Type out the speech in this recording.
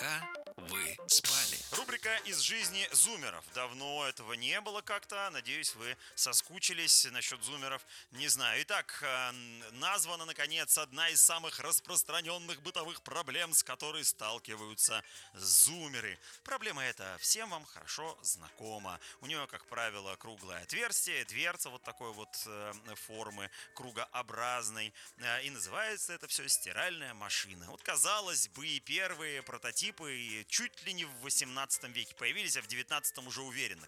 Пока вы спали. Рубрика «Из жизни зумеров». Давно этого не было как-то. Надеюсь, вы соскучились насчет зумеров. Не знаю. Итак, названа, наконец, одна из самых распространенных бытовых проблем, с которой сталкиваются зумеры. Проблема эта всем вам хорошо знакома. У нее, как правило, круглое отверстие, дверца вот такой вот формы, кругообразной. И называется это все стиральная машина. Вот, казалось бы, и первые прототипы чуть ли не в 18 веке появились, а в 19 уже уверенно